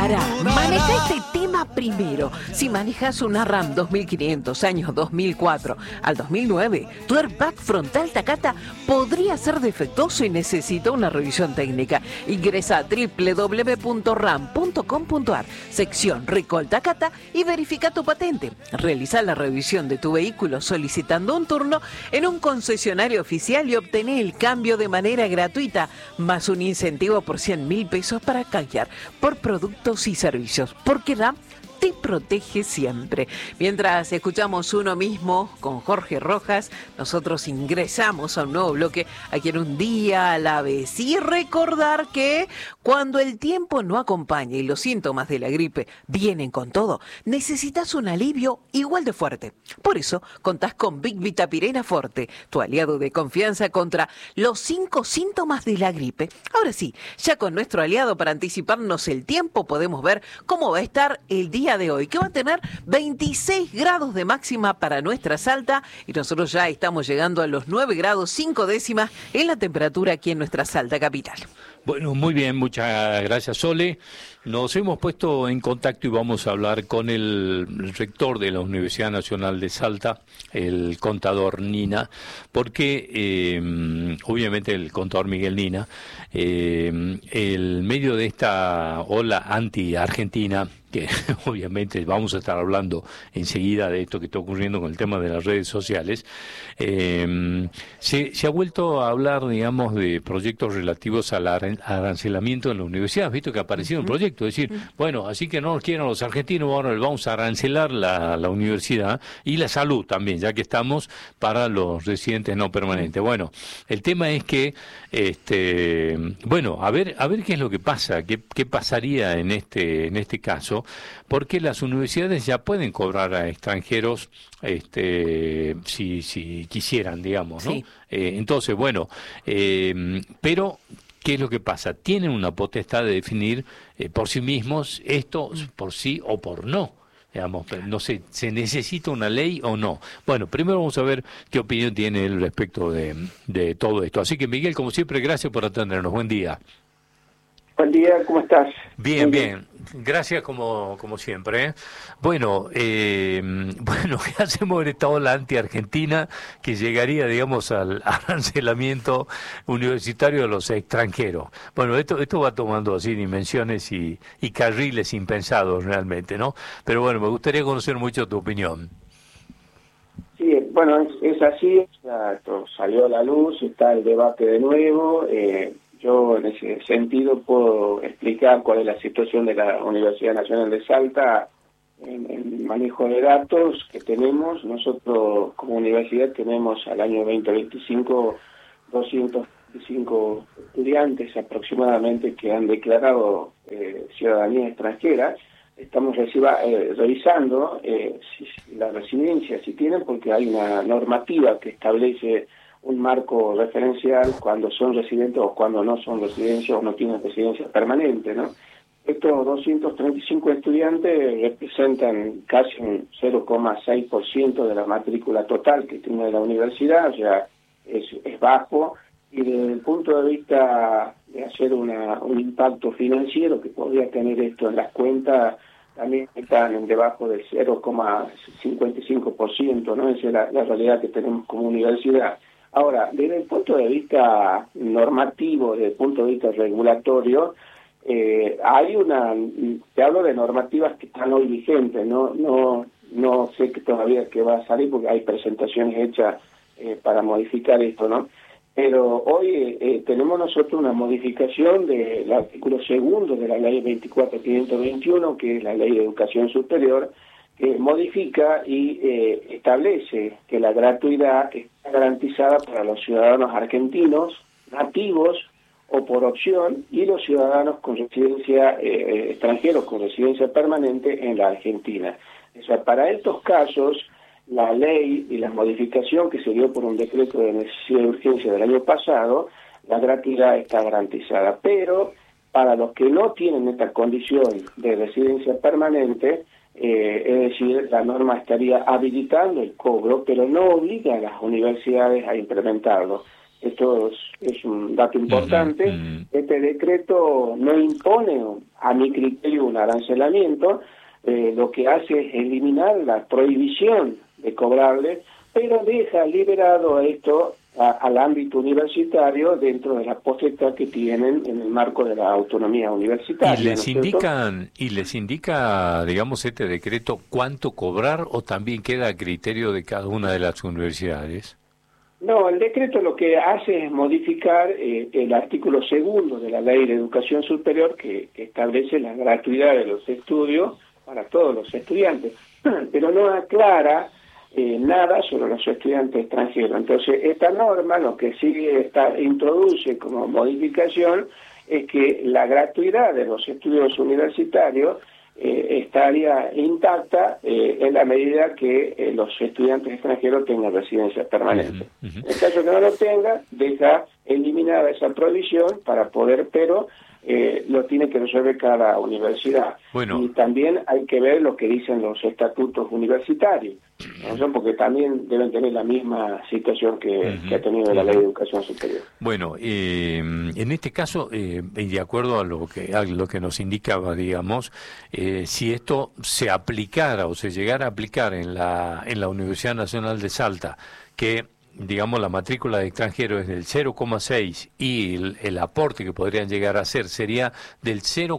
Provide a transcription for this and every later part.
Para, maneja este tema primero. Si manejas una RAM 2500, años 2004 al 2009, tu airbag frontal Takata podría ser defectuoso y necesita una revisión técnica. Ingresa a www.ram.com.ar, sección Recall Takata y verifica tu patente. Realiza la revisión de tu vehículo solicitando un turno en un concesionario oficial y obtener el cambio de manera gratuita, más un incentivo por 100.000 pesos para canjear por productos y servicios, porque RAM te protege siempre. Mientras escuchamos Uno Mismo con Jorge Rojas, nosotros ingresamos a un nuevo bloque aquí en Un Día a la Vez. Y recordar que cuando el tiempo no acompaña y los síntomas de la gripe vienen con todo, necesitas un alivio igual de fuerte. Por eso contás con Big Vitapirena Forte, tu aliado de confianza contra los 5 síntomas de la gripe. Ahora sí, ya con nuestro aliado para anticiparnos el tiempo, podemos ver cómo va a estar el día de hoy, que va a tener 26 grados de máxima para nuestra Salta, y nosotros ya estamos llegando a los 9 grados 5 décimas en la temperatura aquí en nuestra Salta capital. Bueno, muy bien, muchas gracias, Sole. Nos hemos puesto en contacto y vamos a hablar con el rector de la Universidad Nacional de Salta, el contador Nina, porque obviamente el contador Miguel Nina, el medio de esta ola anti-argentina, que obviamente vamos a estar hablando enseguida de esto que está ocurriendo con el tema de las redes sociales, se ha vuelto a hablar, digamos, de proyectos relativos al arancelamiento en la universidad. Has visto que ha aparecido un proyecto, es decir, bueno, así que no nos quieren los argentinos, ahora les vamos a arancelar la universidad y la salud también, ya que estamos para los residentes no permanentes. Bueno, el tema es que, bueno, a ver qué es lo que pasa, qué pasaría en este caso, porque las universidades ya pueden cobrar a extranjeros si quisieran, digamos, ¿no? Sí. Entonces, bueno, pero ¿qué es lo que pasa? Tienen una potestad de definir por sí mismos esto por sí o por no. Digamos, no sé, ¿se necesita una ley o no? Bueno, primero vamos a ver qué opinión tiene él respecto de todo esto. Así que, Miguel, como siempre, gracias por atendernos. Buen día. Buen día, ¿cómo estás? Bien, bien. Gracias como siempre. Bueno, ¿qué hacemos en esta ola anti-argentina que llegaría, digamos, al arancelamiento universitario de los extranjeros? Bueno, esto va tomando así dimensiones y carriles impensados realmente, ¿no? Pero bueno, me gustaría conocer mucho tu opinión. Sí, bueno, es así, esto salió a la luz, está el debate de nuevo. Yo en ese sentido puedo explicar cuál es la situación de la Universidad Nacional de Salta en el manejo de datos que tenemos. Nosotros como universidad tenemos al año 2025 205 estudiantes aproximadamente que han declarado ciudadanía extranjera. Estamos revisando la residencia, si tienen, porque hay una normativa que establece un marco referencial cuando son residentes o cuando no son residentes o no tienen residencia permanente, ¿no? Estos 235 estudiantes representan casi un 0,6% de la matrícula total que tiene la universidad, o sea, es bajo, y desde el punto de vista de hacer un impacto financiero que podría tener esto en las cuentas, también están debajo del 0,55%, ¿no? Esa es la realidad que tenemos como universidad. Ahora, desde el punto de vista normativo, desde el punto de vista regulatorio, te hablo de normativas que están hoy vigentes, no sé que todavía que va a salir porque hay presentaciones hechas para modificar esto, ¿no? Pero hoy tenemos nosotros una modificación del artículo 2 de la ley 24.521, que es la ley de educación superior, que modifica y establece que la gratuidad está garantizada para los ciudadanos argentinos, nativos o por opción, y los ciudadanos con residencia, extranjeros con residencia permanente en la Argentina. O sea, para estos casos, la ley y la modificación que se dio por un decreto de necesidad y urgencia del año pasado, la gratuidad está garantizada. Pero para los que no tienen esta condición de residencia permanente, es decir, la norma estaría habilitando el cobro, pero no obliga a las universidades a implementarlo. esto es un dato importante. Este decreto no impone, a mi criterio, un arancelamiento, lo que hace es eliminar la prohibición de cobrarle, pero deja liberado esto al ámbito universitario dentro de la potestad que tienen en el marco de la autonomía universitaria. ¿Y les indica, digamos, este decreto cuánto cobrar o también queda a criterio de cada una de las universidades? No, el decreto lo que hace es modificar el artículo 2 de la Ley de Educación Superior que establece la gratuidad de los estudios para todos los estudiantes, pero no aclara nada sobre los estudiantes extranjeros. Entonces, esta norma lo que sí introduce como modificación es que la gratuidad de los estudios universitarios estaría intacta en la medida que los estudiantes extranjeros tengan residencia permanente. En el caso que no lo tenga, deja eliminada esa prohibición para poder, pero lo tiene que resolver cada universidad. Bueno. Y también hay que ver lo que dicen los estatutos universitarios, ¿no? Porque también deben tener la misma situación que ha tenido la Ley de Educación Superior. Bueno, en este caso, y de acuerdo a lo que nos indicaba, digamos, si esto se aplicara o se llegara a aplicar en la Universidad Nacional de Salta, que digamos, la matrícula de extranjeros es del 0,6 y el aporte que podrían llegar a hacer sería del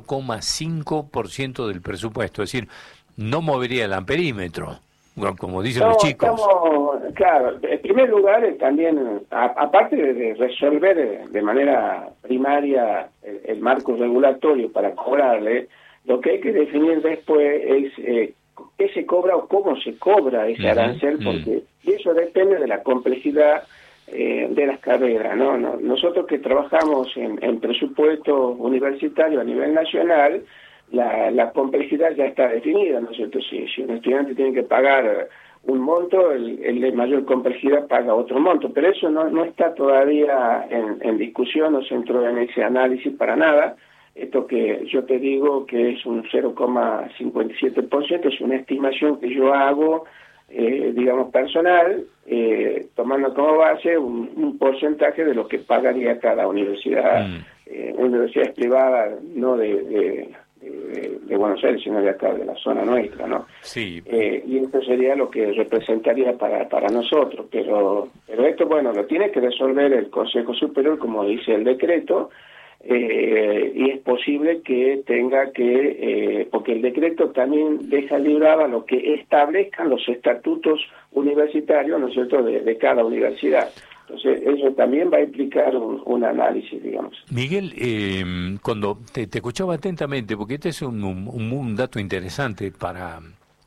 0,5% del presupuesto, es decir, no movería el amperímetro, como dicen los chicos. Claro, en primer lugar, también, aparte de resolver de manera primaria el marco regulatorio para cobrarle, lo que hay que definir después es qué se cobra o cómo se cobra ese arancel, porque y eso depende de la complejidad de las carreras, ¿no? Nosotros que trabajamos en presupuesto universitario a nivel nacional, la complejidad ya está definida, ¿no es cierto? Si un estudiante tiene que pagar un monto, el de mayor complejidad paga otro monto, pero eso no está todavía en discusión, no se entró en ese análisis para nada. Esto que yo te digo que es un 0,57%, es una estimación que yo hago, digamos, personal, tomando como base un porcentaje de lo que pagaría cada universidad, universidades privadas, no de Buenos Aires, sino de acá, de la zona nuestra, ¿no? Sí. Y esto sería lo que representaría para nosotros, pero esto, bueno, lo tiene que resolver el Consejo Superior, como dice el decreto, y es posible que tenga que, porque el decreto también deja librada lo que establezcan los estatutos universitarios, ¿no es cierto?, de cada universidad. Entonces, eso también va a implicar un análisis, digamos. Miguel, cuando te escuchaba atentamente, porque este es un dato interesante para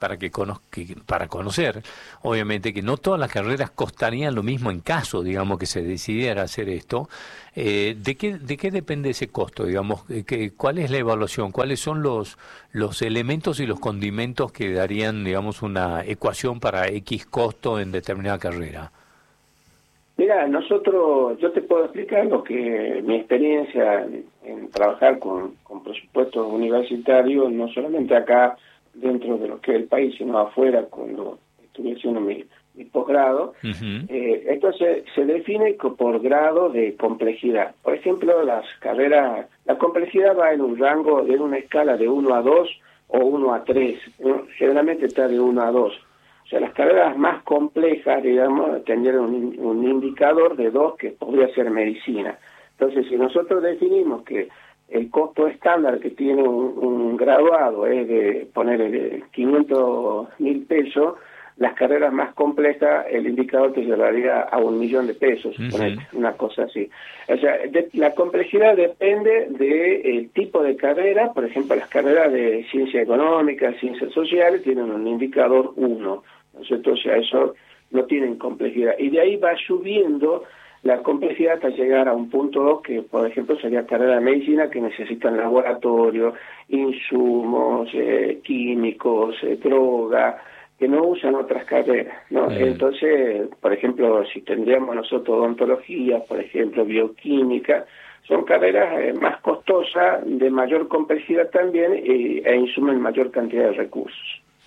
conocer, obviamente, que no todas las carreras costarían lo mismo en caso, digamos, que se decidiera hacer esto. ¿De qué depende ese costo, digamos? ¿Cuál es la evaluación? ¿Cuáles son los elementos y los condimentos que darían, digamos, una ecuación para X costo en determinada carrera? Mira, yo te puedo explicar lo que mi experiencia en trabajar con presupuestos universitarios, no solamente acá dentro de lo que es el país, sino afuera, cuando estuve haciendo mi posgrado. Esto se define por grado de complejidad. Por ejemplo, las carreras, la complejidad va en un rango, en una escala de 1 a 2 o 1 a 3, ¿no? Generalmente está de 1 a 2. O sea, las carreras más complejas, digamos, tendrían un indicador de 2, que podría ser medicina. Entonces, si nosotros definimos que el costo estándar que tiene un graduado es de poner 500.000 pesos, las carreras más complejas, el indicador te llevaría a 1.000.000 de pesos, una cosa así. O sea, la complejidad depende del tipo de carrera. Por ejemplo, las carreras de ciencia económica, ciencias sociales, tienen un indicador 1, ¿no es cierto? O sea, eso no tienen complejidad. Y de ahí va subiendo la complejidad hasta llegar a un punto 2, que por ejemplo sería carrera de medicina, que necesitan laboratorio, insumos, químicos, droga, que no usan otras carreras, ¿no? Entonces, por ejemplo, si tendríamos nosotros odontología, por ejemplo, bioquímica, son carreras más costosas, de mayor complejidad también, e insumen mayor cantidad de recursos.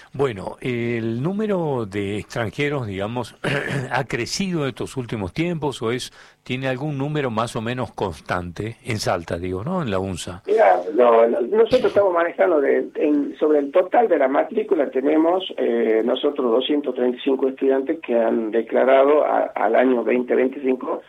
Bueno, el número de extranjeros, digamos, ¿ha crecido en estos últimos tiempos o tiene algún número más o menos constante en Salta, digo, ¿no? En la UNSA. Mira, nosotros estamos manejando sobre el total de la matrícula tenemos nosotros 235 estudiantes que han declarado al año 2025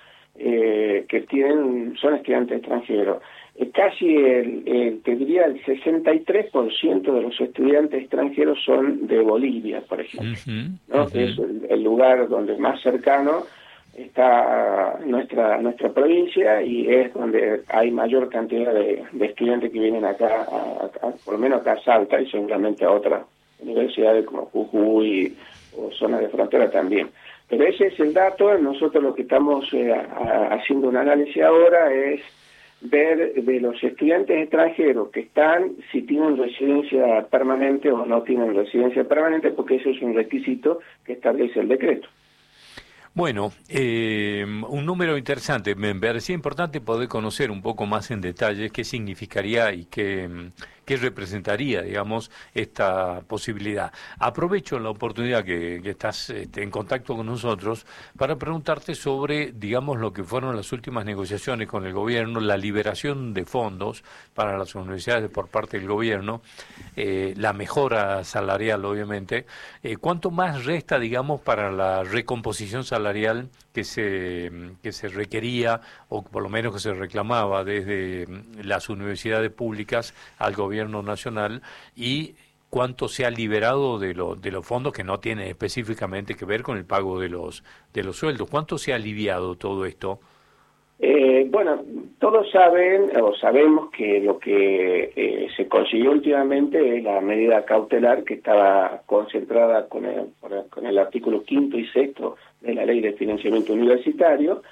que son estudiantes extranjeros. Casi te diría el 63% de los estudiantes extranjeros son de Bolivia, por ejemplo, ¿no? Que es el lugar donde más cercano está nuestra provincia y es donde hay mayor cantidad de estudiantes que vienen acá, por lo menos acá a Salta y seguramente a otras universidades como Jujuy o zonas de frontera también. Pero ese es el dato. Nosotros lo que estamos haciendo un análisis ahora es ver de los estudiantes extranjeros que están, si tienen residencia permanente o no tienen residencia permanente, porque eso es un requisito que establece el decreto. Bueno, un número interesante. Me parecía importante poder conocer un poco más en detalle qué significaría y qué representaría, digamos, esta posibilidad. Aprovecho la oportunidad que estás en contacto con nosotros para preguntarte sobre, digamos, lo que fueron las últimas negociaciones con el gobierno, la liberación de fondos para las universidades por parte del gobierno, la mejora salarial, obviamente. ¿Cuánto más resta, digamos, para la recomposición salarial que se requería, o por lo menos que se reclamaba desde las universidades públicas al gobierno nacional, y cuánto se ha liberado de los fondos que no tienen específicamente que ver con el pago de los sueldos? ¿Cuánto se ha aliviado todo esto? Bueno, todos saben o sabemos que lo que se consiguió últimamente es la medida cautelar que estaba concentrada con el artículo 5º y 6º de la Ley de Financiamiento Universitario.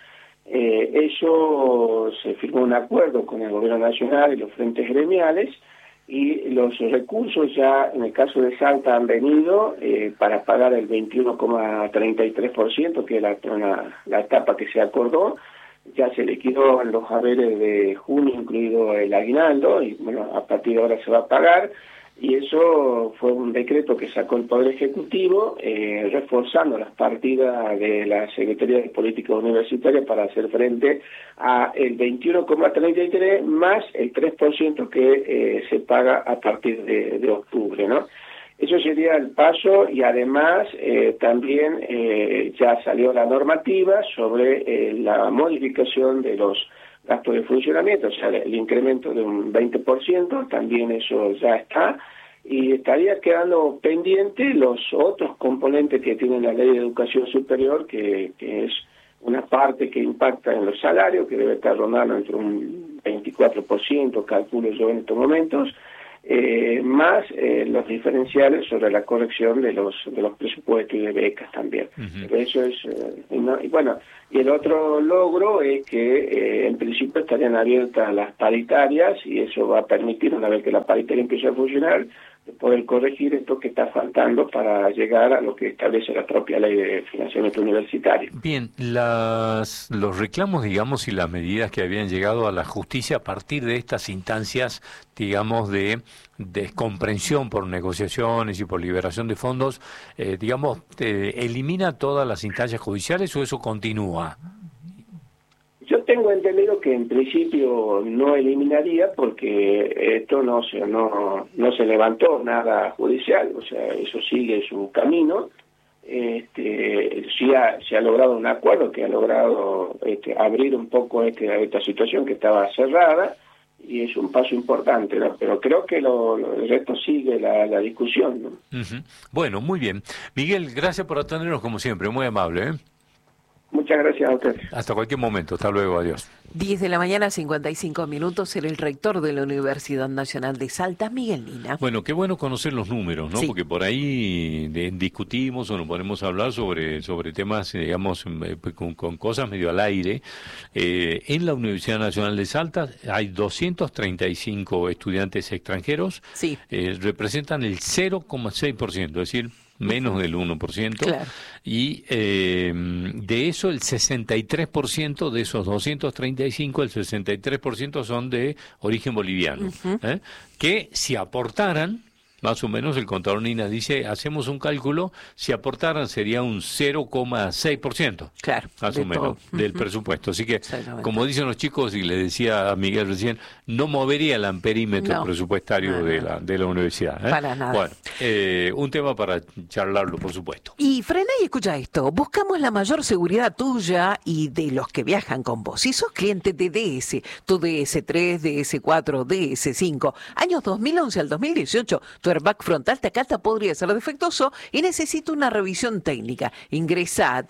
Eso se firmó un acuerdo con el Gobierno Nacional y los frentes gremiales, y los recursos ya en el caso de Salta han venido para pagar el 21,33%, que es la etapa que se acordó. Ya se liquidó en los haberes de junio, incluido el aguinaldo, y bueno, a partir de ahora se va a pagar, y eso fue un decreto que sacó el Poder Ejecutivo, reforzando las partidas de la Secretaría de Política Universitaria para hacer frente a el 21,33 más el 3% que se paga a partir de octubre, ¿no? Eso sería el paso, y además también ya salió la normativa sobre la modificación de los gastos de funcionamiento, o sea, el incremento de un 20%, también eso ya está, y estaría quedando pendiente los otros componentes que tiene la Ley de Educación Superior, que es una parte que impacta en los salarios, que debe estar rondando entre un 24%, calculo yo en estos momentos, más los diferenciales sobre la corrección de los presupuestos y de becas también. Pero eso es y el otro logro es que en principio estarían abiertas las paritarias, y eso va a permitir, una vez que la paritaria empiece a funcionar, poder corregir esto que está faltando para llegar a lo que establece la propia Ley de Financiamiento Universitario. Bien, los reclamos, digamos, y las medidas que habían llegado a la justicia a partir de estas instancias, digamos, de descomprensión por negociaciones y por liberación de fondos, digamos, ¿elimina todas las instancias judiciales o eso continúa? Yo tengo entendido que en principio no eliminaría, porque esto no se levantó nada judicial, o sea, eso sigue su camino. Se ha logrado un acuerdo que ha logrado abrir un poco esta situación que estaba cerrada, y es un paso importante, ¿no? Pero creo que el resto sigue la discusión, ¿no? Bueno, muy bien. Miguel, gracias por atendernos como siempre, muy amable, ¿eh? Muchas gracias a ustedes. Hasta cualquier momento. Hasta luego. Adiós. 10 de la mañana, 55 minutos. Era el rector de la Universidad Nacional de Salta, Miguel Nina. Bueno, qué bueno conocer los números, ¿no? Sí. Porque por ahí discutimos o nos ponemos a hablar sobre temas, digamos, con cosas medio al aire. En la Universidad Nacional de Salta hay 235 estudiantes extranjeros. Sí. Representan el 0,6%, es decir, menos del 1%, claro. Y de eso el 63% de esos 235, el 63% son de origen boliviano, que si aportaran Más o menos el contador Nina dice, hacemos un cálculo, si aportaran sería un 0,6%. Claro. Más o menos del presupuesto. Así que, como dicen los chicos, y le decía a Miguel recién, no movería el amperímetro presupuestario de la universidad. Para nada. Bueno, un tema para charlarlo, por supuesto. Y frena y escucha esto. Buscamos la mayor seguridad tuya y de los que viajan con vos. Si sos cliente de DS, tu DS3, DS4, DS5, años 2011 al 2018, tu airbag frontal Takata podría ser defectuoso y necesita una revisión técnica. Ingresa a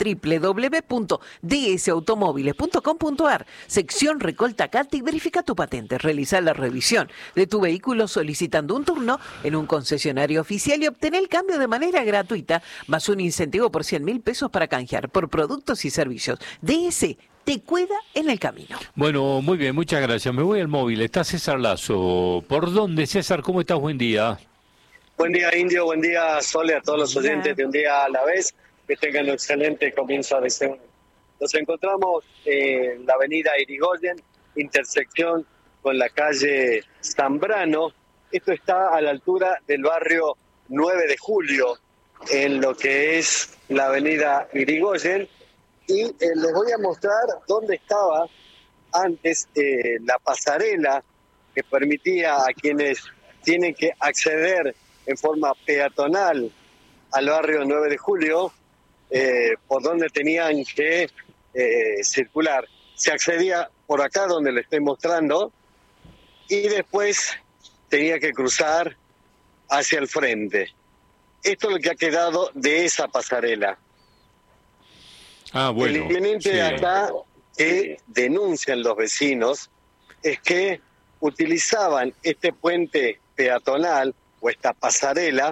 www.dsautomóviles.com.ar, sección Recall Takata, y verifica tu patente. Realiza la revisión de tu vehículo solicitando un turno en un concesionario oficial y obtener el cambio de manera gratuita, más un incentivo por 100.000 pesos para canjear por productos y servicios. DS te cuida en el camino. Bueno, muy bien, muchas gracias. Me voy al móvil. Está César Lazo. ¿Por dónde, César? ¿Cómo estás? Buen día. Buen día, Indio. Buen día, Sole, a todos los oyentes de Un Día a la Vez. Que tengan un excelente comienzo de semana. Nos encontramos en la avenida Irigoyen, intersección con la calle Zambrano. Esto está a la altura del barrio 9 de Julio, en lo que es la avenida Irigoyen. Y les voy a mostrar dónde estaba antes la pasarela que permitía a quienes tienen que acceder en forma peatonal al barrio 9 de Julio, por donde tenían que circular. Se accedía por acá donde le estoy mostrando y después tenía que cruzar hacia el frente. Esto es lo que ha quedado de esa pasarela. Bueno, el inconveniente de acá que denuncian los vecinos es que utilizaban este puente peatonal o esta pasarela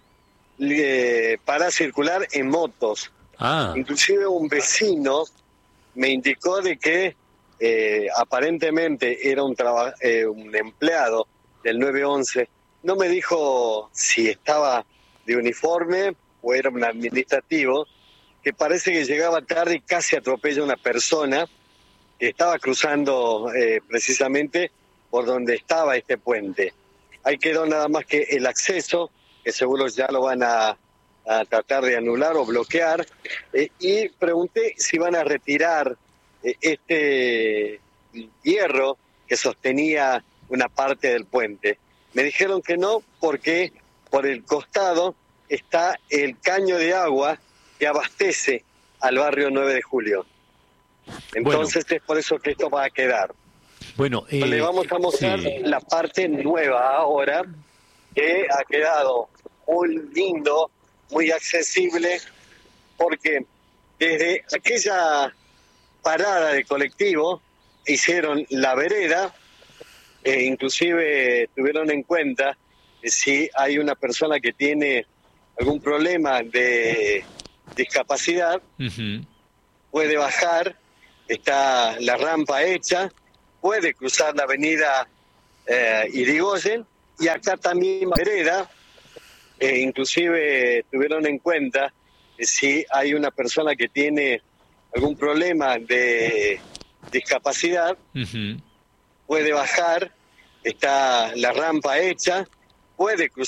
para circular en motos. Inclusive un vecino me indicó de que aparentemente era un empleado del 911. No me dijo si estaba de uniforme o era un administrativo, que parece que llegaba tarde y casi atropella a una persona que estaba cruzando precisamente por donde estaba este puente. Ahí quedó nada más que el acceso, que seguro ya lo van a tratar de anular o bloquear, y pregunté si van a retirar este hierro que sostenía una parte del puente. Me dijeron que no, porque por el costado está el caño de agua que abastece al barrio 9 de Julio. Entonces es por eso que esto va a quedar. Bueno, le vamos a mostrar la parte nueva ahora, que ha quedado muy lindo, muy accesible, porque desde aquella parada de colectivo hicieron la vereda, inclusive tuvieron en cuenta si hay una persona que tiene algún problema de discapacidad, puede bajar, está la rampa hecha, puede cruzar la avenida Irigoyen, y acá también vereda, inclusive tuvieron en cuenta si hay una persona que tiene algún problema de discapacidad, puede bajar, está la rampa hecha, puede cruzar